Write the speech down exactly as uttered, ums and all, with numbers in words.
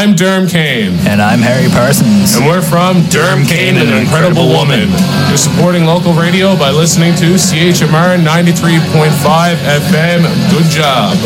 I'm Derm Kane. And I'm Harry Parsons. And we're from Derm Kane and an Incredible Woman. You're supporting local radio by listening to C H M R ninety-three point five F M. Good job.